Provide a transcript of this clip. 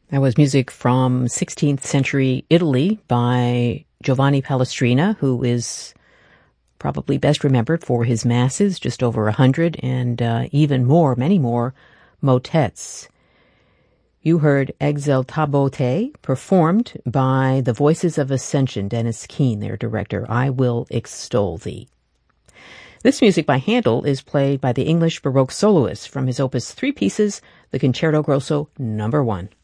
That was music from 16th century Italy by Giovanni Palestrina, who is probably best remembered for his masses, just over 100, and even more, many more, motets. You heard Exultabo Te, performed by the Voices of Ascension, Dennis Keane, their director. I Will Extol Thee. This music by Handel is played by the English Baroque soloist from his opus 3 pieces, the Concerto Grosso No. 1.